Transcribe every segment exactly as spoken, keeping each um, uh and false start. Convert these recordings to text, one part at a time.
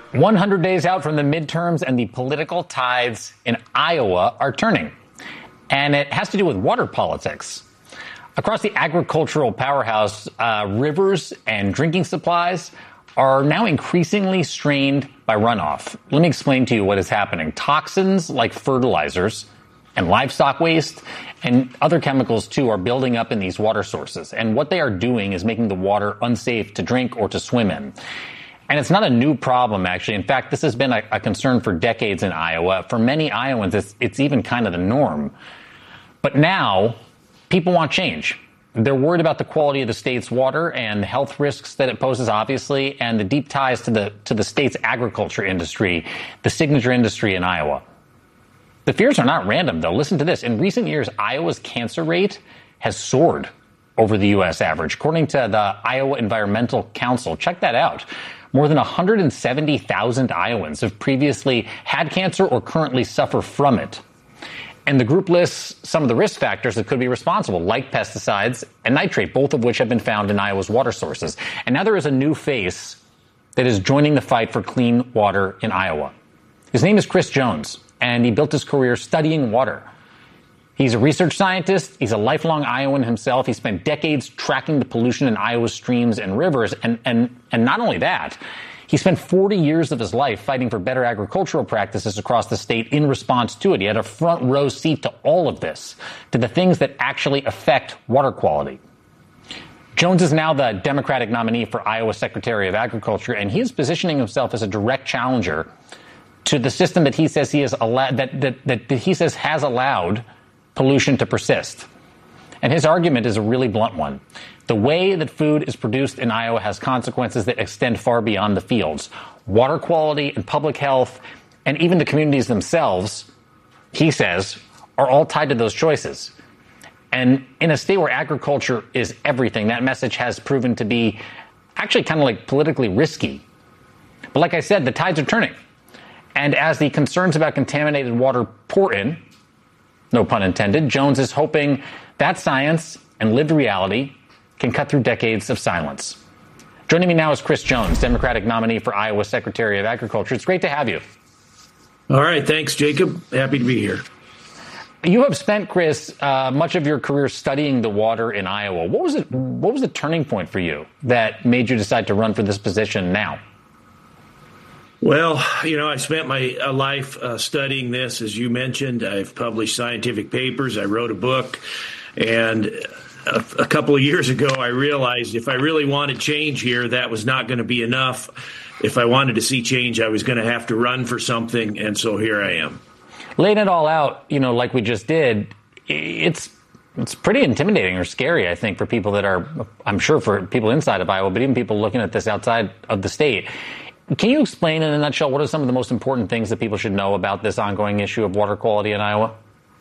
one hundred days out from the midterms, and the political tides in Iowa are turning. And it has to do with water politics. Across the agricultural powerhouse, uh, rivers and drinking supplies are now increasingly strained by runoff. Let me explain to you what is happening. Toxins like fertilizers and livestock waste and other chemicals, too, are building up in these water sources. And what they are doing is making the water unsafe to drink or to swim in. And it's not a new problem, actually. In fact, this has been a, a concern for decades in Iowa. For many Iowans, it's, it's even kind of the norm. But now, people want change. They're worried about the quality of the state's water and the health risks that it poses, obviously, and the deep ties to the to the state's agriculture industry, the signature industry in Iowa. The fears are not random, though. Listen to this. In recent years, Iowa's cancer rate has soared over the U S average, according to the Iowa Environmental Council. Check that out. More than one hundred seventy thousand Iowans have previously had cancer or currently suffer from it. And the group lists some of the risk factors that could be responsible, like pesticides and nitrate, both of which have been found in Iowa's water sources. And now there is a new face that is joining the fight for clean water in Iowa. His name is Chris Jones, and he built his career studying water. He's a research scientist. He's a lifelong Iowan himself. He spent decades tracking the pollution in Iowa's streams and rivers. And, and, and not only that, he spent forty years of his life fighting for better agricultural practices across the state in response to it. He had a front row seat to all of this, to the things that actually affect water quality. Jones is now the Democratic nominee for Iowa Secretary of Agriculture, and he is positioning himself as a direct challenger to the system that he says he has allowed, that, that, that he says has allowed pollution to persist. And his argument is a really blunt one. The way that food is produced in Iowa has consequences that extend far beyond the fields. Water quality and public health, and even the communities themselves, he says, are all tied to those choices. And in a state where agriculture is everything, that message has proven to be actually kind of like politically risky. But like I said, the tides are turning. And as the concerns about contaminated water pour in, no pun intended, Jones is hoping that science and lived reality can cut through decades of silence. Joining me now is Chris Jones, Democratic nominee for Iowa Secretary of Agriculture. It's great to have you. All right. Thanks, Jacob. Happy to be here. You have spent, Chris, uh, much of your career studying the water in Iowa. What was it? What was the turning point for you that made you decide to run for this position now? Well, you know, I spent my uh, life uh, studying this, as you mentioned. I've published scientific papers. I wrote a book. And a, a couple of years ago, I realized if I really wanted change here, that was not going to be enough. If I wanted to see change, I was going to have to run for something. And so here I am. Laying it all out, you know, like we just did, it's it's pretty intimidating or scary, I think, for people that are, I'm sure for people inside of Iowa, but even people looking at this outside of the state. Can you explain in a nutshell what are some of the most important things that people should know about this ongoing issue of water quality in Iowa?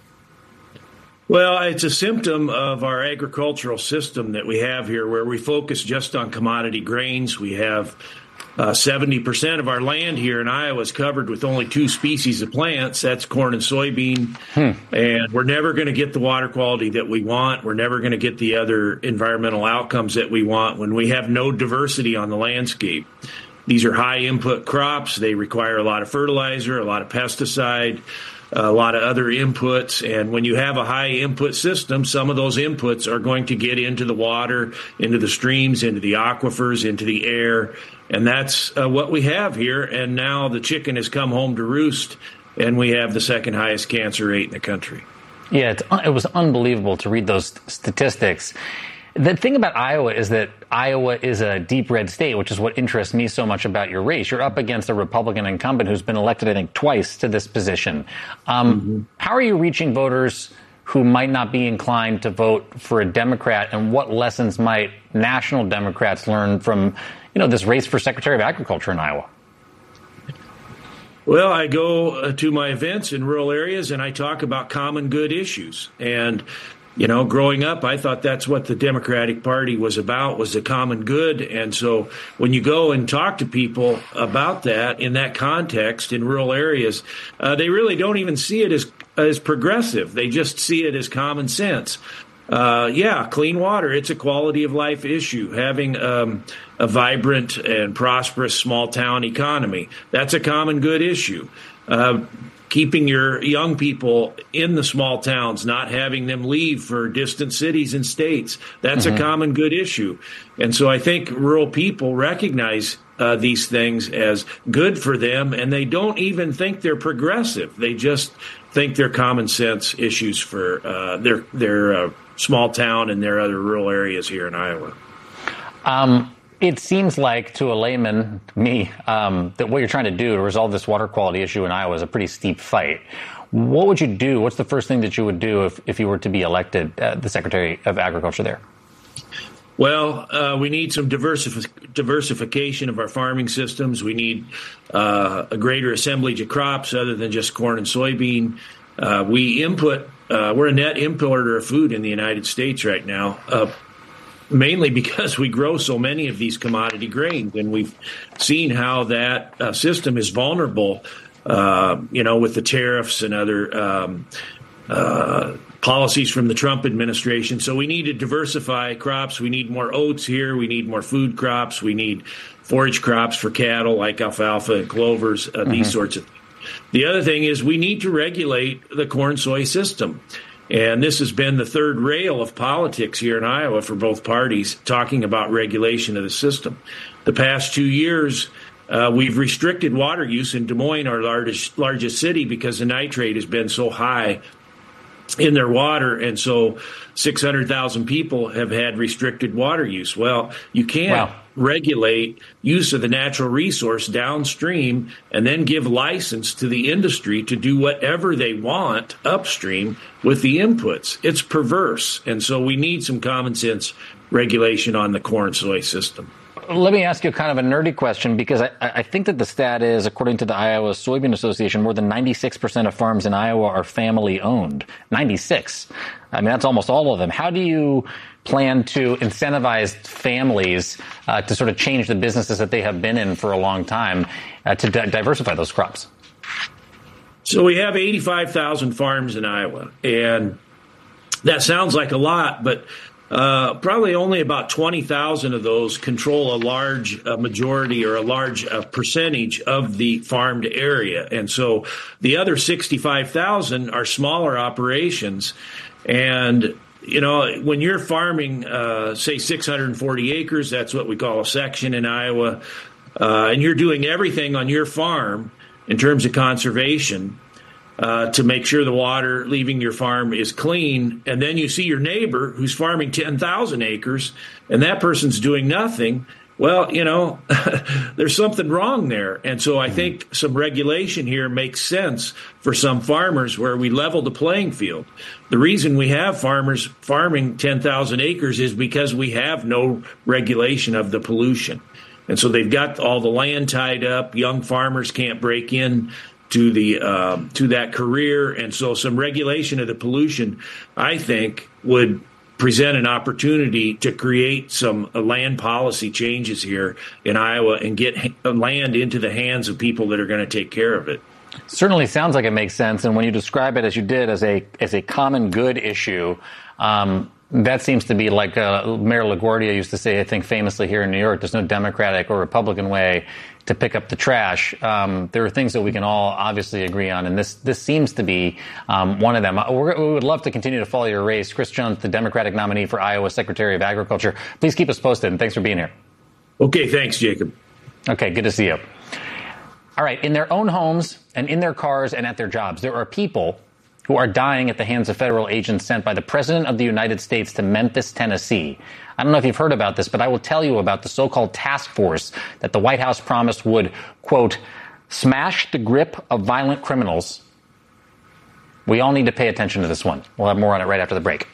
Well, it's a symptom of our agricultural system that we have here, where we focus just on commodity grains. We have uh, seventy percent of our land here in Iowa is covered with only two species of plants. That's corn and soybean. Hmm. And we're never going to get the water quality that we want. We're never going to get the other environmental outcomes that we want when we have no diversity on the landscape. These are high input crops. They require a lot of fertilizer, a lot of pesticide, a lot of other inputs. And when you have a high input system, some of those inputs are going to get into the water, into the streams, into the aquifers, into the air. And that's uh, what we have here. And now the chicken has come home to roost, and we have the second highest cancer rate in the country. Yeah, it's, it was unbelievable to read those statistics. The thing about Iowa is that Iowa is a deep red state, which is what interests me so much about your race. You're up against a Republican incumbent who's been elected, I think, twice to this position. Um, mm-hmm. How are you reaching voters who might not be inclined to vote for a Democrat, and what lessons might national Democrats learn from, you know, this race for Secretary of Agriculture in Iowa? Well, I go to my events in rural areas and I talk about common good issues. And You know, growing up, I thought that's what the Democratic Party was about, was the common good. And so when you go and talk to people about that in that context in rural areas, uh, they really don't even see it as as progressive. They just see it as common sense. Uh, yeah, clean water. It's a quality of life issue. Having um, a vibrant and prosperous small town economy, that's a common good issue. Uh, keeping your young people in the small towns, not having them leave for distant cities and states, that's mm-hmm. a common good issue. And so I think rural people recognize uh, these things as good for them, and they don't even think they're progressive. They just think they're common sense issues for uh, their their uh, small town and their other rural areas here in Iowa. Um, it seems like to a layman, me, um, that what you're trying to do to resolve this water quality issue in Iowa is a pretty steep fight. What would you do? What's the first thing that you would do if, if you were to be elected uh, the Secretary of Agriculture there? Well, uh, we need some diversif- diversification of our farming systems. We need uh, a greater assemblage of crops other than just corn and soybean. Uh, we input, uh, we're a net importer of food in the United States right now, uh, mainly because we grow so many of these commodity grains. And we've seen how that uh, system is vulnerable, uh, you know, with the tariffs and other um, uh policies from the Trump administration. So we need to diversify crops. We need more oats here. We need more food crops. We need forage crops for cattle like alfalfa and clovers, uh, mm-hmm. these sorts of things. The other thing is we need to regulate the corn soy system. And this has been the third rail of politics here in Iowa for both parties, talking about regulation of the system. The past two years, uh, we've restricted water use in Des Moines, our largest, largest city, because the nitrate has been so high in their water, and so six hundred thousand people have had restricted water use. Well, you can't wow. regulate use of the natural resource downstream and then give license to the industry to do whatever they want upstream with the inputs. It's perverse, and so we need some common sense regulation on the corn soy system. Let me ask you kind of a nerdy question, because I, I think that the stat is, according to the Iowa Soybean Association, more than ninety-six percent of farms in Iowa are family owned. ninety-six. I mean, that's almost all of them. How do you plan to incentivize families uh, to sort of change the businesses that they have been in for a long time uh, to di- diversify those crops? So we have eighty-five thousand farms in Iowa, and that sounds like a lot, but Uh, probably only about twenty thousand of those control a large uh, majority or a large uh, percentage of the farmed area. And so the other sixty-five thousand are smaller operations. And, you know, when you're farming, uh, say, six hundred forty acres, that's what we call a section in Iowa, uh, and you're doing everything on your farm in terms of conservation, Uh, to make sure the water leaving your farm is clean, and then you see your neighbor who's farming ten thousand acres, and that person's doing nothing, well, you know, there's something wrong there. And so I think some regulation here makes sense for some farmers where we level the playing field. The reason we have farmers farming ten thousand acres is because we have no regulation of the pollution. And so they've got all the land tied up. Young farmers can't break in to the uh, to that career, and so some regulation of the pollution, I think, would present an opportunity to create some uh, land policy changes here in Iowa and get ha- land into the hands of people that are going to take care of it. Certainly sounds like it makes sense, and when you describe it as you did as a as a common good issue, um, that seems to be like uh, Mayor LaGuardia used to say, I think famously here in New York, there's no Democratic or Republican way to pick up the trash. Um, there are things that we can all obviously agree on, and this this seems to be um, one of them. We're, we would love to continue to follow your race. Chris Jones, the Democratic nominee for Iowa Secretary of Agriculture. Please keep us posted, and thanks for being here. Okay, thanks, Jacob. Okay, good to see you. All right, in their own homes and in their cars and at their jobs, there are people who are dying at the hands of federal agents sent by the President of the United States to Memphis, Tennessee. I don't know if you've heard about this, but I will tell you about the so-called task force that the White House promised would, quote, smash the grip of violent criminals. We all need to pay attention to this one. We'll have more on it right after the break.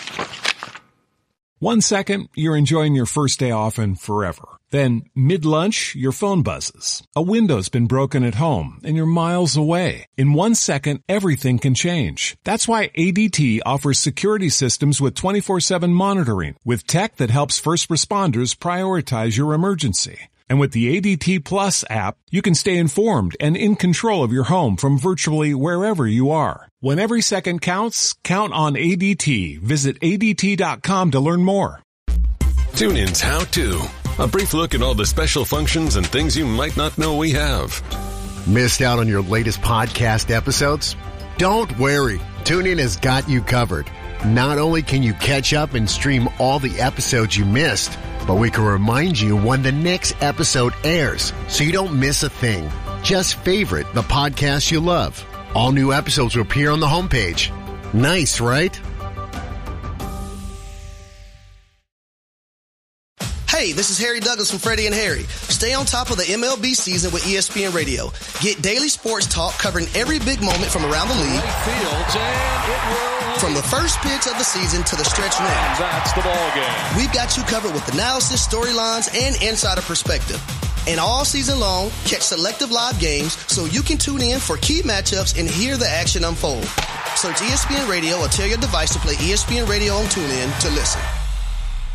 One second, you're enjoying your first day off and forever. Then, mid-lunch, your phone buzzes. A window's been broken at home, and you're miles away. In one second, everything can change. That's why A D T offers security systems with twenty-four seven monitoring, with tech that helps first responders prioritize your emergency. And with the A D T Plus app, you can stay informed and in control of your home from virtually wherever you are. When every second counts, count on A D T. Visit A D T dot com to learn more. TuneIn's How To. A brief look at all the special functions and things you might not know we have. Missed out on your latest podcast episodes? Don't worry. TuneIn has got you covered. Not only can you catch up and stream all the episodes you missed, but we can remind you when the next episode airs so you don't miss a thing. Just favorite the podcast you love. All new episodes will appear on the homepage. Nice, right? Hey, this is Harry Douglas from Freddie and Harry. Stay on top of the M L B season with E S P N Radio. Get daily sports talk covering every big moment from around the league. From the first pitch of the season to the stretch run. That's the ball game. We've got you covered with analysis, storylines, and insider perspective. And all season long, catch selective live games so you can tune in for key matchups and hear the action unfold. Search E S P N Radio or tell your device to play E S P N Radio on TuneIn to listen.